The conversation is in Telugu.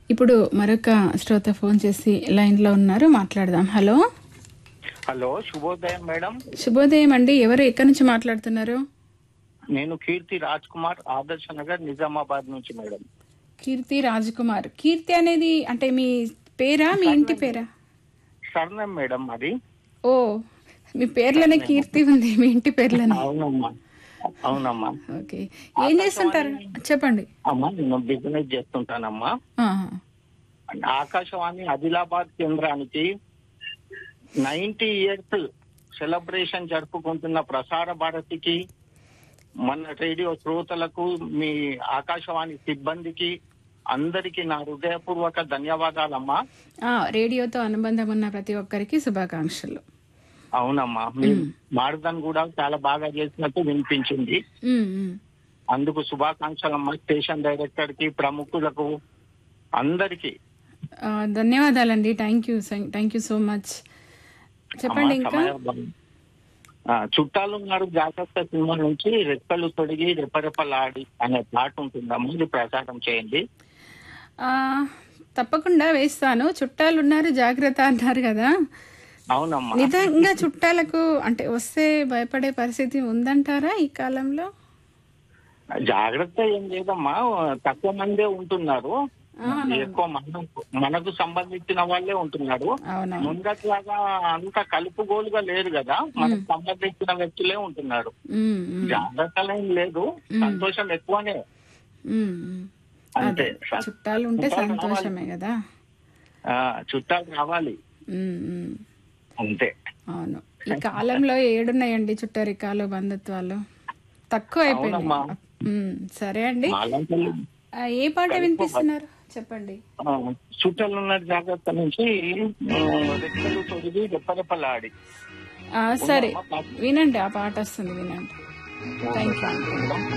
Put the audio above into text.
ఇప్పుడు మరొక శ్రోత ఫోన్ చేసి లైన్ లో ఉన్నారు, మాట్లాడదాం. హలో హలో, శుభోదయం మేడం. శుభోదయం అండి. ఎవరు ఎక్కడి నుంచి మాట్లాడుతున్నారు? నేను కీర్తి రాజ్ కుమార్, ఆదర్శ నగర్, నిజామాబాద్ నుంచి మేడం. కీర్తి రాజ్ కుమార్. కీర్తి అనేది అంటే మీ పేరా, మీ ఇంటి పేరా? సర్నేమ్ మేడం అది. ఓ, మీ పేర్లోనే కీర్తి ఉంది, మీ ఇంటి పేర్లోనే. అవునమ్మా, అవునమ్మా. ఓకే, ఏం చేస్తుంటారు చెప్పండి. అమ్మా, నేను బిజినెస్ చేస్తుంటానమ్మా. ఆహా. ఆకాశవాణి ఆదిలాబాద్ కేంద్రానికి 90 ఇయర్స్ సెలబ్రేషన్ జరుపుకుంటున్న ప్రసార భారతికి, మన రేడియో శ్రోతలకు, మీ ఆకాశవాణి సిబ్బందికి అందరికి నా హృదయపూర్వక ధన్యవాదాలమ్మా. రేడియోతో అనుబంధం ఉన్న ప్రతి ఒక్కరికి శుభాకాంక్షలు. అవునమ్మా, మీరు మారుదన్ కూడా చాలా బాగా చేసినట్టు వినిపించింది. అందుకు శుభాకాంక్షలమ్మా. స్టేషన్ డైరెక్టర్ కి, ప్రముఖులకు అందరికి ధన్యవాదాలండి. Thank you so much. చెప్పండి ఇంకా. చుట్టాలు ఉన్నారు జాగ్రత్త సినిమా నుంచి రెప్పలు తొడిగి రెప్పరెప్పలాడి అనే పాట ఉంటుందమ్మా, ఇది ప్రసారం చేయండి. తప్పకుండా వేస్తాను. చుట్టాలు ఉన్నారు జాగ్రత్త అన్నారు కదా. అవునమ్మా. నిజంగా చుట్టాలకు అంటే వస్తే భయపడే పరిస్థితి ఉందంటారా ఈ కాలంలో? జాగ్రత్త ఏం లేదమ్మా, తక్కువ మందే ఉంటున్నారు. ఎక్కువ మనకు సంబంధించిన వాళ్ళే ఉంటున్నారు. ముందట్లాగా అంత కలుపుగోలుగా లేరు కదా, మనకు సంబంధించిన వ్యక్తులే ఉంటున్నారు. జాగ్రత్తలేం లేదు, సంతోషం ఎక్కువనే. అంతే, చుట్టాలు ఉంటే సంతోషమే కదా. చుట్టాలు రావాలి అంతే. అవును, ఈ కాలంలో ఏడున్నాయండి చుట్టరికాలు, బంధుత్వాలు తక్కువ అయిపోయినాయి. సరే అండి, ఏ పాట వినిపిస్తున్నారు చెప్పండి. చుట్టాలు ఉన్న జాగ్రత్త నుంచి రెక్కలు తొడిగి రెప్పరెప్పలాడి. సరే వినండి, ఆ పాట వస్తుంది, వినండి. Thank you.